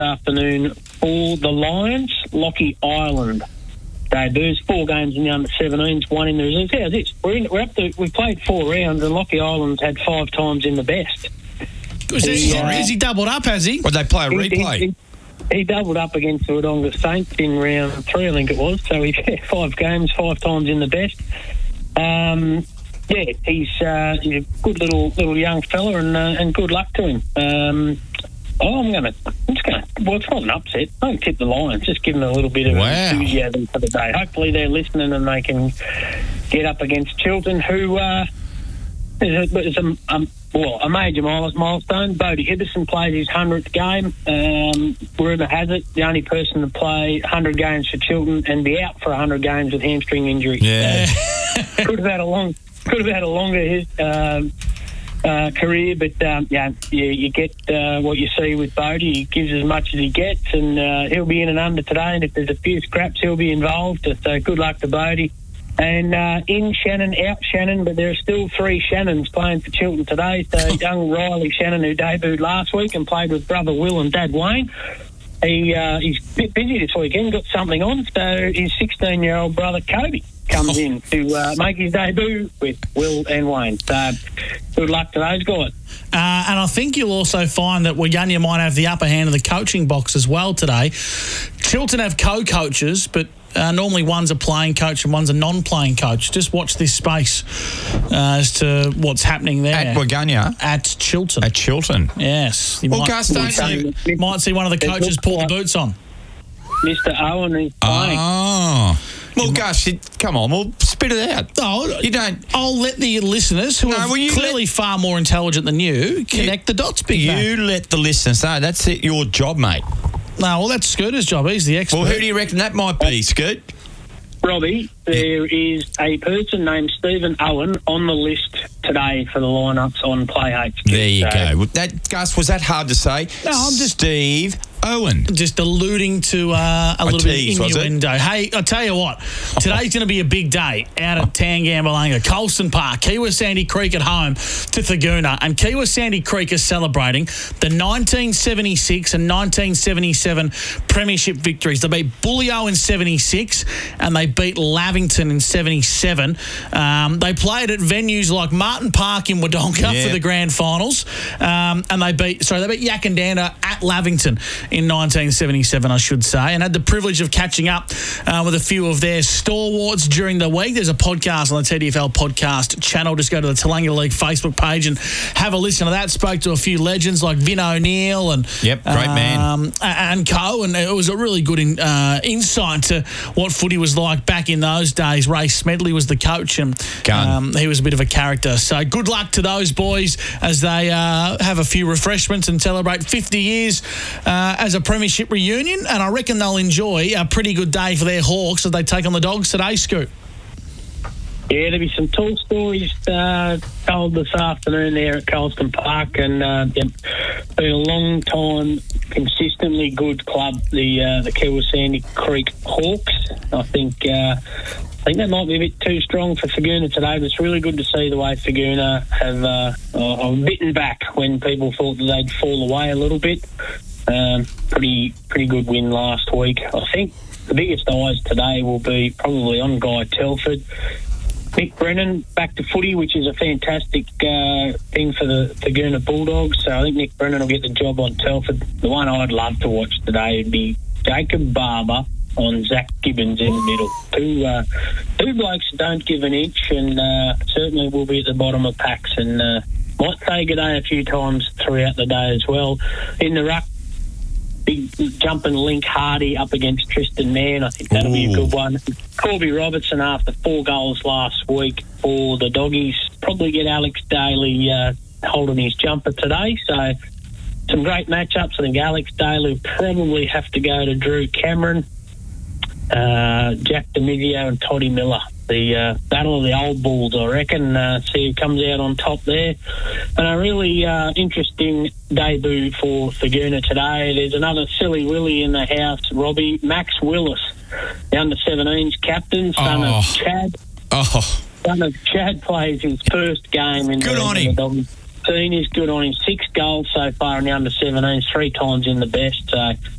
afternoon for the Lions. Lockie Island debuts, 4 games in the under-17s, 1 in the reserves. How's this? We played 4 rounds and Lockie Island's had 5 times in the best. Has he doubled up, has he? Well, they play a replay. He doubled up against the Wodonga Saints in round 3, I think it was. So he's had 5 games, 5 times in the best. He's a good little young fella, and good luck to him. It's not an upset. I don't tip the Lions. Just give them a little bit of enthusiasm for the day. Hopefully they're listening and they can get up against Chilton, who is a major milestone. Bodie Ibbison plays his 100th game. Rumour has it the only person to play 100 games for Chilton and be out for 100 games with hamstring injury. Yeah, could have had a longer career, but you get what you see with Bodie. He gives as much as he gets, and he'll be in and under today. And if there's a few scraps, he'll be involved. So good luck to Bodie. And in Shannon, out Shannon, but there are still 3 Shannons playing for Chilton today. So young Riley Shannon, who debuted last week and played with brother Will and dad Wayne, he's a bit busy this weekend, got something on. So his 16-year-old brother Kobe comes in to make his debut with Will and Wayne. So good luck to those guys. And I think you'll also find that Waganya might have the upper hand of the coaching box as well today. Chilton have co-coaches, but normally one's a playing coach and one's a non-playing coach. Just watch this space as to what's happening there. At Waganya? At Chilton. At Chilton. Yes. Gus, might see one of the coaches pull the boots on. Mr. Owen is playing. Oh. Well, Gus, come on, we'll spit it out. Oh, you don't. I'll let the listeners, who are clearly far more intelligent than you, connect the dots, Big Mac. You let the listeners know. That's your job, mate. No, well, that's Scooter's job. He's the expert. Well, who do you reckon that might be, Scoot? Robbie, there is a person named Stephen Owen on the list today for the lineups on Play HQ. There you go. Gus, was that hard to say? No, I'm just... Steve Owen. Just alluding to a little bit of innuendo. Hey, I'll tell you what, today's going to be a big day out at Tangambalanga, Colston Park, Kiwa Sandy Creek at home to Thaguna. And Kiwa Sandy Creek is celebrating the 1976 and 1977 premiership victories. They beat Bullio in 76 and they beat Lavington in 77. They played at venues like Martin Park in Wodonga for the grand finals. And they beat Yakandanda at Lavington in 1977, I should say, and had the privilege of catching up with a few of their stalwarts during the week. There's a podcast on the TDFL podcast channel. Just go to the Toolangi League Facebook page and have a listen to that. Spoke to a few legends like Vin O'Neill and great man, and co. And it was a really good insight to what footy was like back in those days. Ray Smedley was the coach, and he was a bit of a character. So good luck to those boys as they have a few refreshments and celebrate 50 years as a premiership reunion, and I reckon they'll enjoy a pretty good day for their Hawks as they take on the Dogs today, Scoot. Yeah, there'll be some tall stories told this afternoon there at Colston Park, and been a long time, consistently good club, the Kiwa Sandy Creek Hawks. I think that might be a bit too strong for Thaguna today, but it's really good to see the way Thaguna have bitten back when people thought that they'd fall away a little bit. Pretty good win last week. I think the biggest eyes today will be probably on Guy Telford. Nick Brennan back to footy, which is a fantastic thing for the Thaguna Bulldogs. So I think Nick Brennan will get the job on Telford. The one I'd love to watch today would be Jacob Barber on Zach Gibbons in the middle. Two blokes don't give an inch, and certainly will be at the bottom of packs, and might say good day a few times throughout the day as well. In the ruck, big jumping Link Hardy up against Tristan Mann. I think that'll be a good one. Corby Robertson, after 4 goals last week for the Doggies, probably get Alex Daly holding his jumper today. So some great matchups. I think Alex Daly will probably have to go to Drew Cameron, Jack Demizio and Toddy Miller. The battle of the old bulls, I reckon. See who comes out on top there. And a really interesting debut for Thaguna today. There's another silly Willie in the house, Robbie. Max Willis, the under-17s captain, son of Chad. Son of Chad plays his first game in the Doggies. Seniors, good on him. 6 goals so far in the under-17s, 3 times in the best. So